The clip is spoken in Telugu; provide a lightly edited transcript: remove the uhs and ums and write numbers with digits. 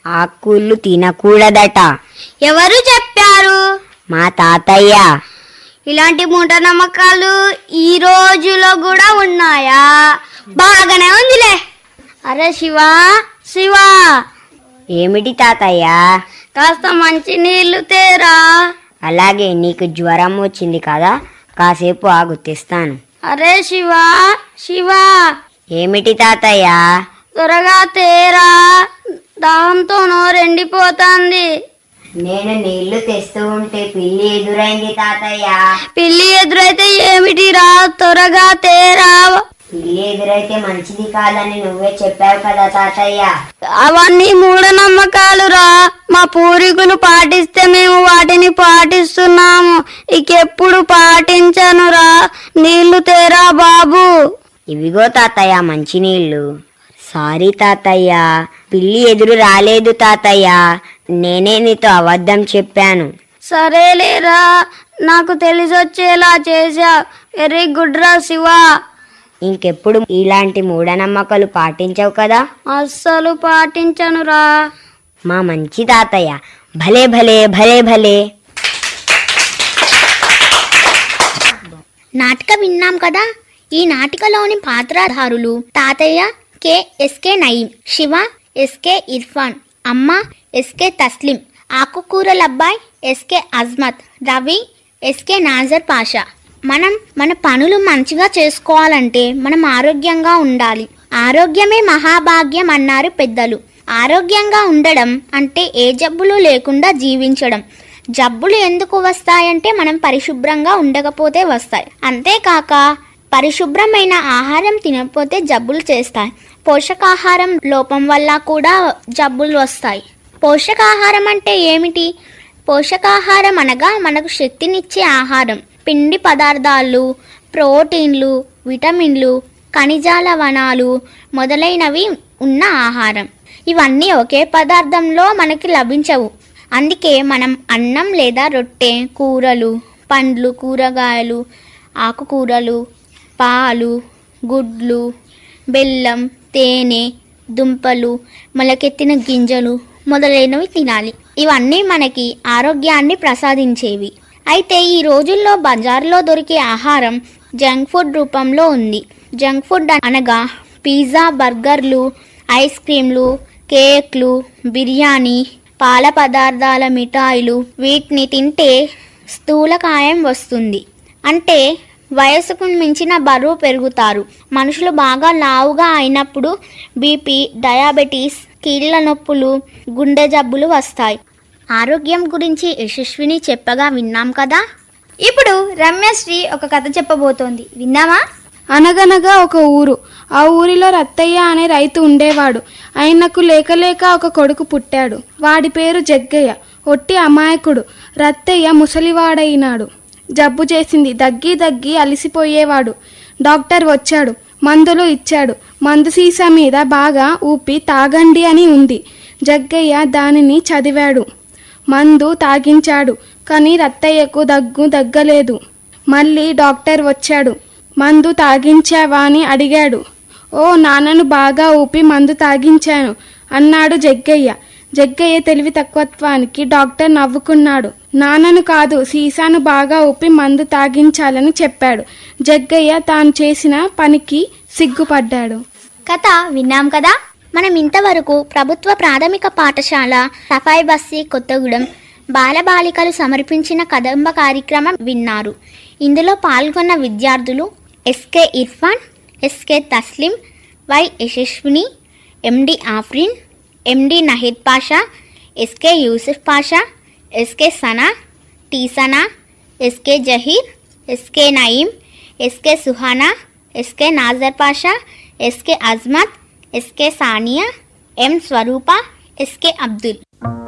ఆకుకూరలు తినకూడదట. ఎవరు చెప్పారు? మా తాతయ్య. ఇలాంటి మూఢనమ్మకాలు ఈ రోజులో కూడా ఉన్నాయా? బాగానే ఉందిలే. అరే శివా, శివా. ఏమిటి తాతయ్య? కాస్త మంచి నీళ్లు తేరా. అలాగే, నీకు జ్వరం వచ్చింది కదా, కాసేపు ఆగు, తెస్తాను. అరే శివా, శివా. ఏమిటి తాతయ్య? త్వరగా తేరా, దాహంతో నోరెండిపోతుంది. నేను నీళ్లు తెస్తూ ఉంటే పిల్లి ఎదురైంది తాతయ్య. పిల్లి ఎదురైతే ఏమిటిరా, త్వరగా తేరా. పిల్లి ఎదురైతే మంచిది కాదని నువ్వే చెప్పావు కదా తాతయ్య. అవన్నీ మూఢనమ్మకాలురా. మా పూర్వీకులు పాటిస్తే మేము వాటిని పాటిస్తున్నాము. ఇకెప్పుడు పాటించనురా. నీళ్లు తేరా బాబు. ఇవిగో తాతయ్య మంచినీళ్ళు. సారీ తాతయ్య, పిల్లి ఎదురు రాలేదు తాతయ్య. నేనే నీతో అబద్ధం చెప్పాను. సరేలేరా, నాకు తెలిసొచ్చేలా చేశా. వెరీ గుడ్ రా శివా. ఇంకెప్పుడు ఇలాంటి మూఢనమ్మకాలు పాటించవు కదా? అస్సలు పాటించనురా. మా మంచి తాతయ్య. భలే భలే భలే భలే. నాటిక విన్నాం కదా. ఈ నాటికలోని పాత్రధారులు తాతయ్య కె.ఎస్.కే. నయీం, శివ ఎస్.కే. ఇర్ఫాన్, అమ్మ ఎస్.కే. తస్లిం, ఆకుకూరలబ్బాయి ఎస్.కే. అజ్మత్, రవి ఎస్.కే. నాజర్ పాషా. మనం మన పనులు మంచిగా చేసుకోవాలంటే మనం ఆరోగ్యంగా ఉండాలి. ఆరోగ్యమే మహాభాగ్యం అన్నారు పెద్దలు. ఆరోగ్యంగా ఉండడం అంటే ఏ జబ్బులు లేకుండా జీవించడం. జబ్బులు ఎందుకు వస్తాయంటే మనం పరిశుభ్రంగా ఉండకపోతే వస్తాయి. అంతేకాక పరిశుభ్రమైన ఆహారం తినకపోతే జబ్బులు చేస్తాయి. పోషకాహారం లోపం వల్ల కూడా జబ్బులు వస్తాయి. పోషకాహారం అంటే ఏమిటి? పోషకాహారం అనగా మనకు శక్తినిచ్చే ఆహారం. పిండి పదార్థాలు, ప్రోటీన్లు, విటమిన్లు, ఖనిజాల వనాలు మొదలైనవి ఉన్న ఆహారం. ఇవన్నీ ఒకే పదార్థంలో మనకి లభించవు. అందుకే మనం అన్నం లేదా రొట్టె, కూరలు, పండ్లు, కూరగాయలు, ఆకుకూరలు, పాలు, గుడ్లు, బెల్లం, తేనె, దుంపలు, మొలకెత్తిన గింజలు మొదలైనవి తినాలి. ఇవన్నీ మనకి ఆరోగ్యాన్ని ప్రసాదించేవి. అయితే ఈ రోజుల్లో బజార్లో దొరికే ఆహారం జంక్ ఫుడ్ రూపంలో ఉంది. జంక్ ఫుడ్ అనగా పిజ్జా, బర్గర్లు, ఐస్ క్రీంలు, కేక్లు, బిర్యానీ, పాల పదార్థాల మిఠాయిలు. వీటిని తింటే స్థూలకాయం వస్తుంది. అంటే వయసుకు మించిన బరువు పెరుగుతారు. మనుషులు బాగా లావుగా అయినప్పుడు బీపీ, డయాబెటీస్, కీళ్ళ నొప్పులు, గుండె జబ్బులు వస్తాయి. ఆరోగ్యం గురించి యశస్విని చెప్పగా విన్నాం కదా. ఇప్పుడు రమ్యశ్రీ ఒక కథ చెప్పబోతోంది, విన్నామా? అనగనగా ఒక ఊరు. ఆ ఊరిలో రత్తయ్య అనే రైతు ఉండేవాడు. ఆయనకు లేక ఒక కొడుకు పుట్టాడు. వాడి పేరు జగ్గయ్య. ఒట్టి అమాయకుడు. రత్తయ్య ముసలివాడైనాడు. జబ్బు చేసింది. దగ్గి అలిసిపోయేవాడు. డాక్టర్ వచ్చాడు. మందులు ఇచ్చాడు. మందు సీసా మీద బాగా ఊపి తాగండి అని ఉంది. జగ్గయ్య దానిని చదివాడు. మందు తాగించాడు. కానీ రత్తయ్యకు దగ్గలేదు. మళ్ళీ డాక్టర్ వచ్చాడు. మందు తాగించావా అని అడిగాడు. ఓ, నాన్నను బాగా ఊపి మందు తాగించాను అన్నాడు జగ్గయ్య. జగ్గయ్య తెలివి తక్కువత్వానికి డాక్టర్ నవ్వుకున్నాడు. నాన్నను కాదు, సీసాను బాగా ఊపి మందు తాగించాలని చెప్పాడు. జగ్గయ్య తాను చేసిన పనికి సిగ్గుపడ్డాడు. కథ విన్నాం కదా. మనం ఇంతవరకు ప్రభుత్వ ప్రాథమిక పాఠశాల సఫాయి బస్సి కొత్తగూడెం బాలబాలికలు సమర్పించిన కదంబ కార్యక్రమం విన్నారు. ఇందులో పాల్గొన్న విద్యార్థులు ఎస్.కే. Irfan, ఎస్.కే. Taslim, why. Yashaswini, MD Afrin, MD Naheed Pasha, ఎస్.కే. Yusuf Pasha, ఎస్.కే. Sana, tea Sana, ఎస్.కే. Zaheer, ఎస్.కే. Nayeem, ఎస్.కే. Suhana, ఎస్.కే. Nazar Pasha, ఎస్.కే. Azmat, ఎస్.కే. Sania, M. Swaroopa, ఎస్.కే. Abdul.